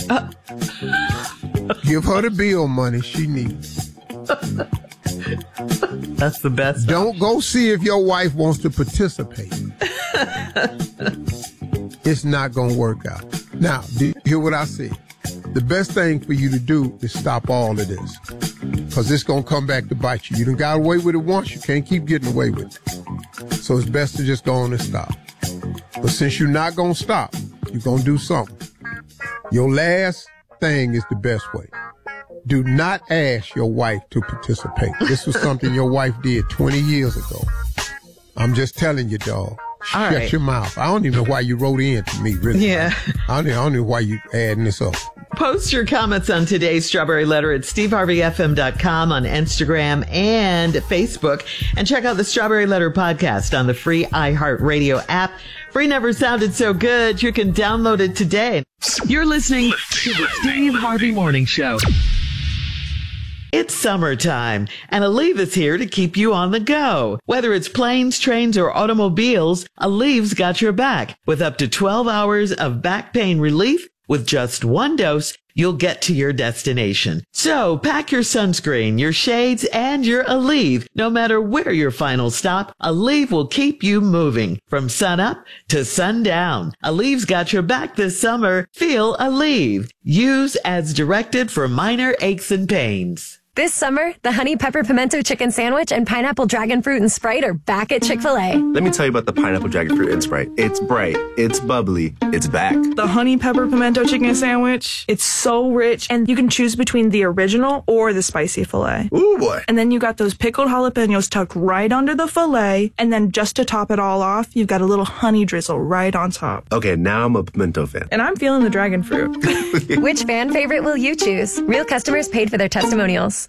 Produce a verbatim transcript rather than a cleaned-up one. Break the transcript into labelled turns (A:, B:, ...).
A: Uh.
B: Give her the bill money she needs.
A: That's the best.
B: Don't go see if your wife wants to participate. It's not going to work out. Now, do you hear what I say? The best thing for you to do is stop all of this. Because it's going to come back to bite you. You done got away with it once. You can't keep getting away with it. So it's best to just go on and stop. But since you're not going to stop, you're going to do something. Your last thing is the best way. Do not ask your wife to participate. This was something your wife did twenty years ago. I'm just telling you, dog.
A: All
B: Shut
A: right.
B: your mouth. I don't even know why you wrote in to me, really.
A: Yeah.
B: I don't, I don't know why you adding this up.
A: Post your comments on today's Strawberry Letter at steve harvey f m dot com on Instagram and Facebook. And check out the Strawberry Letter podcast on the free iHeartRadio app. Free never sounded so good. You can download it today.
C: You're listening to the Steve Harvey Morning Show.
A: It's summertime, and Aleve is here to keep you on the go. Whether it's planes, trains, or automobiles, Aleve's got your back. With up to twelve hours of back pain relief, with just one dose, you'll get to your destination. So pack your sunscreen, your shades, and your Aleve. No matter where your final stop, Aleve will keep you moving from sun up to sundown. Aleve's got your back this summer. Feel Aleve. Use as directed for minor aches and pains.
D: This summer, the Honey Pepper Pimento Chicken Sandwich and Pineapple Dragon Fruit and Sprite are back at Chick-fil-A.
E: Let me tell you about the Pineapple Dragon Fruit and Sprite. It's bright, it's bubbly, it's back.
F: The Honey Pepper Pimento Chicken Sandwich, it's so rich, and you can choose between the original or the spicy filet.
E: Ooh, boy.
F: And then you got those pickled jalapenos tucked right under the filet, and then just to top it all off, you've got a little honey drizzle right on top.
E: Okay, now I'm a pimento fan.
F: And I'm feeling the dragon fruit.
D: Which fan favorite will you choose? Real customers paid for their testimonials.